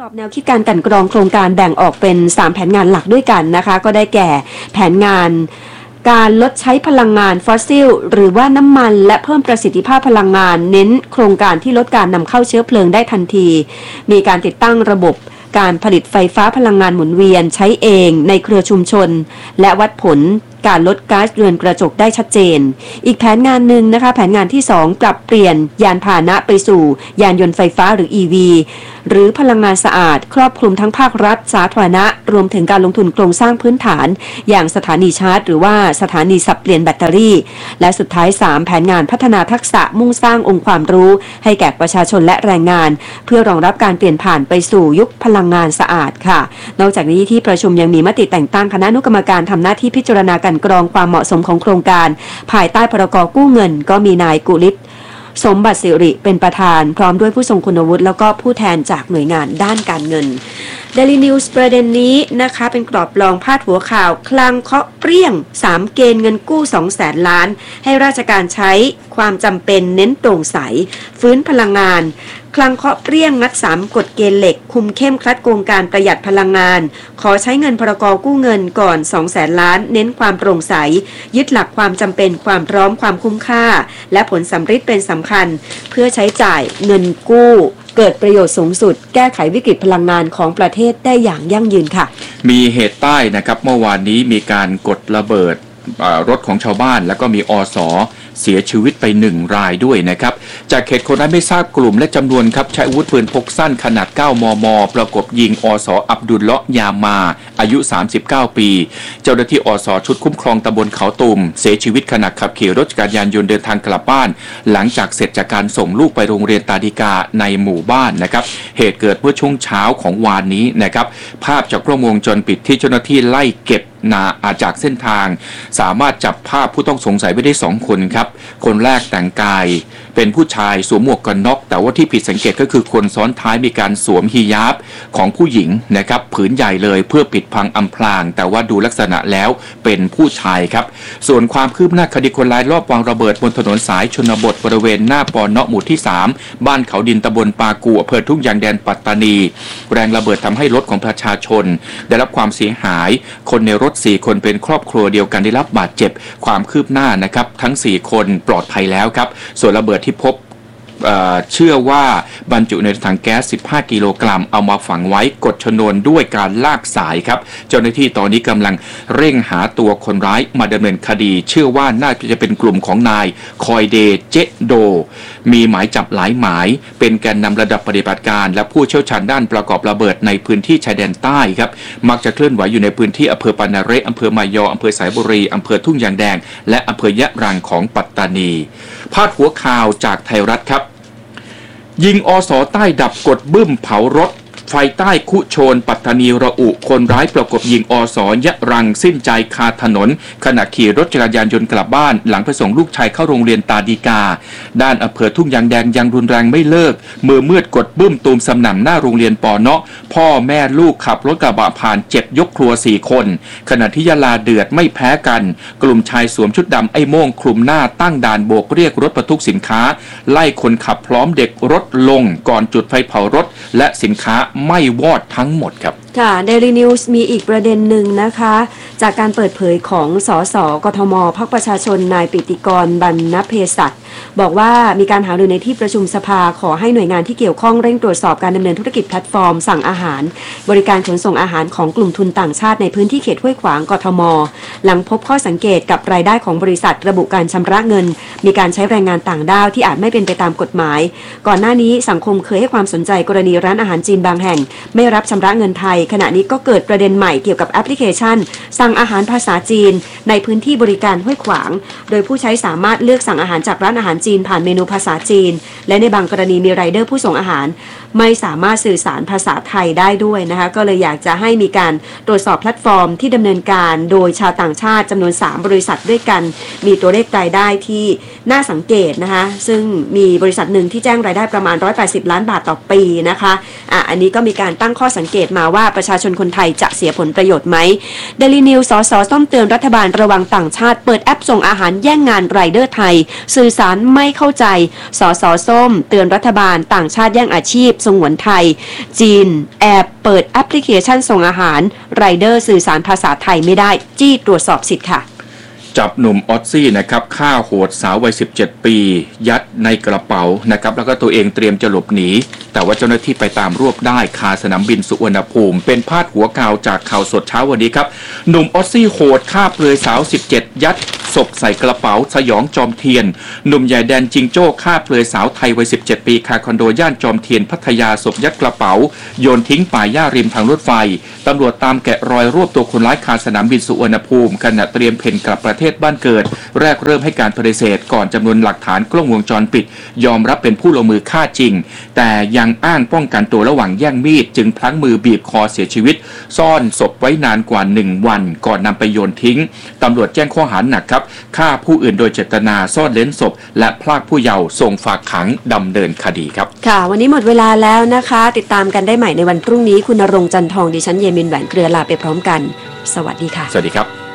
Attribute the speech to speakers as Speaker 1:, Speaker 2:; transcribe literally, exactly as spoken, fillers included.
Speaker 1: อบแนวคิดการกลั่นกรองโครงการแบ่งออกเป็นสามแผนงานหลักด้วยกันนะคะก็ได้แก่แผนงานการลดใช้พลังงานฟอสซิลหรือว่าน้ำมันและเพิ่มประสิทธิภาพพลังงานเน้นโครงการที่ลดการนำเข้าเชื้อเพลิงได้ทันทีมีการติดตั้งระบบการผลิตไฟฟ้าพลังงานหมุนเวียนใช้เองในเครือชุมชนและวัดผลการลดก๊าซเรือนกระจกได้ชัดเจนอีกแผนงานหนึ่งนะคะแผนงานที่สองปรับเปลี่ยนยานพาหนะไปสู่ยานยนต์ไฟฟ้าหรือ อี วี หรือพลังงานสะอาดครอบคลุมทั้งภาครัฐสาธารณะรวมถึงการลงทุนโครงสร้างพื้นฐานอย่างสถานีชาร์จหรือว่าสถานีสับเปลี่ยนแบตเตอรี่และสุดท้ายสามแผนงานพัฒนาทักษะมุ่งสร้างองค์ความรู้ให้แก่ประชาชนและแรงงานเพื่อรองรับการเปลี่ยนผ่านไปสู่ยุคพลังงานสะอาดค่ะนอกจากนี้ที่ประชุมยังมีมติแต่งตั้งคณะอนุกรรมการทำหน้าที่พิจารณาการกรองความเหมาะสมของโครงการภายใต้พรกกู้เงินก็มีนายกุลิศสมบัติสิริเป็นประธานพร้อมด้วยผู้ทรงคุณวุฒิแล้วก็ผู้แทนจากหน่วยงานด้านการเงิน Daily News ประเด็นนี้นะคะเป็นกรอบรองพาดหัวข่าวคลังเคาะเปรี้ยงสามเกณฑ์เงินกู้ สองแสน ล้านให้ราชการใช้ความจำเป็นเน้นโปร่งใสฟื้นพลังงานคลังเคาะเปรี้ยงงัดสามกฎเกณฑ์เหล็กคุมเข้มครัดโกงการประหยัดพลังงานขอใช้เงินพรกกู้เงินก่อน สองแสน ล้านเน้นความโปร่งใสยึดหลักความจำเป็นความพร้อมความคุ้มค่าและผลสำฤทธิ์เป็นสำคัญเพื่อใช้จ่ายเงินกู้เกิดประโยชน์สูงสุดแก้ไขวิกฤตพลังงานของประเทศได้อย่างยั่งยืนค่ะ
Speaker 2: มีเหตุใต้นะครับเมื่อวานนี้มีการกดระเบิดรถของชาวบ้านแล้วก็มีอส.เสียชีวิตไปหนึ่งรายด้วยนะครับจากเหตุคนร้ายไม่ทราบกลุ่มและจำนวนครับใช้อาวุธปืนพกสั้นขนาดเก้ามมประกบยิงอส.อับดุลเลาะห์ยามาอายุสามสิบเก้าปีเจ้าหน้าที่อส.ชุดคุ้มครองตำบลเขาตุ่มเสียชีวิตขณะขับขี่รถจักรยานยนต์เดินทางกลับบ้านหลังจากเสร็จจากการส่งลูกไปโรงเรียนตาดิกาในหมู่บ้านนะครับเหตุเกิดเมื่อช่วงเช้าของวานนี้นะครับภาพจากกล้องวงจรปิดที่เจ้าหน้าที่ไล่เก็บนาอาจากเส้นทางสามารถจับภาพผู้ต้องสงสัยไว้ได้สองคนครับคนแรกแต่งกายเป็นผู้ชายสวมหมวกกันน็อกแต่ว่าที่ผิดสังเกตก็คือคนซ้อนท้ายมีการสวมฮิญาบของผู้หญิงนะครับผืนใหญ่เลยเพื่อปิดบังอำพรางแต่ว่าดูลักษณะแล้วเป็นผู้ชายครับส่วนความคืบหน้าคดีคนร้ายรอบวางระเบิดบนถนนสายชนบทบริเวณหน้าปอเนาะหมู่ที่สามบ้านเขาดินตำบลปากูอำเภอทุ่งยางแดนปัตตานีแรงระเบิดทำให้รถของประชาชนได้รับความเสียหายคนในรถสี่คนเป็นครอบครัวเดียวกันได้รับบาดเจ็บความคืบหน้านะครับทั้งสี่คนปลอดภัยแล้วครับส่วนระเบิดที่พบ เอ่อ เชื่อว่าบรรจุในถังแก๊สสิบห้ากิโลกรัมเอามาฝังไว้กดชนวนด้วยการลากสายครับเจ้าหน้าที่ตอนนี้กำลังเร่งหาตัวคนร้ายมาดำเนินคดีเชื่อว่าน่าจะเป็นกลุ่มของนายคอยเดเจโดมีหมายจับหลายหมายเป็นแกนนำระดับปฏิบัติการและผู้เชี่ยวชาญด้านประกอบระเบิดในพื้นที่ชายแดนใต้ครับมักจะเคลื่อนไหวอยู่ในพื้นที่อำเภอปานาเระอำเภอมายออำเภอสายบุรีอำเภอทุ่งยางแดงและอำเภอยะรังของปัตตานีพาดหัวข่าวจากไทยรัฐครับยิงอส.ใต้ดับกดบึ้มเผารถไฟใต้คุโชนปัตตานีระอุคนร้ายประกบยิงอส.ยะรังสิ้นใจคาถนนขณะขี่รถจักรยานยนต์กลับบ้านหลังไปส่งลูกชายเข้าโรงเรียนตาดีกาด้านอำเภอทุ่งยางแดงยังรุนแรงไม่เลิกมือมืดกดบึ้มตูมสำหน่ำหน้าโรงเรียนปอเนาะพ่อแม่ลูกขับรถกระบะผ่านเจ็บยกครัวสี่คนขณะที่ยะลาเดือดไม่แพ้กันกลุ่มชายสวมชุดดำไอ้โม่งคลุมหน้าตั้งด่านโบกเรียกรถบรรทุกสินค้าไล่คนขับพร้อมเด็กรถลงก่อนจุดไฟเผารถและสินค้าไม่วอดทั้งหมดครับ
Speaker 1: ค่ะ Daily News มีอีกประเด็นหนึ่งนะคะจากการเปิดเผยของสสกทมพรรคประชาชนนายปิติกรบรรณเภสัชบอกว่ามีการหารือในที่ประชุมสภาขอให้หน่วยงานที่เกี่ยวข้องเร่งตรวจสอบการดำเนินธุรกิจแพลตฟอร์มสั่งอาหารบริการขนส่งอาหารของกลุ่มทุนต่างชาติในพื้นที่เขตห้วยขวางกทมหลังพบข้อสังเกตกับรายได้ของบริษัทระบุการชำระเงินมีการใช้แรงงานต่างด้าวที่อาจไม่เป็นไปตามกฎหมายก่อนหน้านี้สังคมเคยให้ความสนใจกรณีร้านอาหารจีนบางแห่งไม่รับชำระเงินไทยขณะนี้ก็เกิดประเด็นใหม่เกี่ยวกับแอปพลิเคชันสั่งอาหารภาษาจีนในพื้นที่บริการห้วยขวางโดยผู้ใช้สามารถเลือกสั่งอาหารจากร้านอาหารจีนผ่านเมนูภาษาจีนและในบางกรณีมีไรเดอร์ผู้ส่งอาหารไม่สามารถสื่อสารภาษาไทยได้ด้วยนะคะก็เลยอยากจะให้มีการตรวจสอบแพลตฟอร์มที่ดำเนินการโดยชาวต่างชาติจำนวนสามบริษัทด้วยกันมีตัวเลขรายได้ที่น่าสังเกตนะคะซึ่งมีบริษัทหนึ่งที่แจ้งรายได้ประมาณหนึ่งร้อยแปดสิบล้านบาทต่อปีนะคะอ่ะอันนี้ก็มีการตั้งข้อสังเกตมาว่าประชาชนคนไทยจะเสียผลประโยชน์ไหม Daily News สสส้มเตือนรัฐบาลระวังต่างชาติเปิดแอปส่งอาหารแย่งงานไรเดอร์ไทยสื่อสารไม่เข้าใจสสส้มเตือนรัฐบาลต่างชาติแย่งอาชีพสงวนไทยจีนแอบเปิดแอปพลิเคชันส่งอาหารไรเดอร์สื่อสารภาษาไทยไม่ได้จี้ตรวจสอบสิทธิ์ค่ะ
Speaker 2: จับหนุ่มออสซี่นะครับฆ่าโหดสาววัยสิบเจ็ดปียัดในกระเป๋านะครับแล้วก็ตัวเองเตรียมจะหลบหนีแต่ว่าเจ้าหน้าที่ไปตามรวบได้คาสนามบินสุวรรณภูมิเป็นพาดหัวข่าวจากข่าวสดเช้าวันนี้ครับหนุ่มออสซี่โหดฆ่าเปลือยสาวสิบเจ็ดยัดศพใส่กระเป๋าสยองจอมเทียนหนุ่มใหญ่แดนจิงโจ้ฆ่าเปลือยสาวไทยวัยสิบเจ็ดปีคาคอนโดย่านจอมเทียนพัทยาศพยัดกระเป๋าโยนทิ้งป่าหญ้าริมทางรถไฟตำรวจตามแกะรอยรวบตัวคนร้ายคาสนามบินสุวรรณภูมิขณะเตรียมเพ่นกลับประเทศบ้านเกิดแรกเริ่มให้การปฏิเสธก่อนจำนวนหลักฐานกล้องวงจรปิดยอมรับเป็นผู้ลงมือฆ่าจริงแต่ยังอ้างป้องกันตัวระหว่างแย่งมีดจึงพลั้งมือบีบคอเสียชีวิตซ่อนศพไว้นานกว่าหนึ่งวันก่อนนำไปโยนทิ้งตำรวจแจ้งข้อหาหนักครับฆ่าผู้อื่นโดยเจตนาซ่อนเร้นศพและพรากผู้เยาว์ส่งฝากขังดำเนินคดีครับ
Speaker 1: ค่ะวันนี้หมดเวลาแล้วนะคะติดตามกันได้ใหม่ในวันพรุ่งนี้คุณณรงค์จันทองดิฉันเยมินแหวนเครือลาไปพร้อมกันสวัสดีค่ะ
Speaker 2: สวัสดีครับ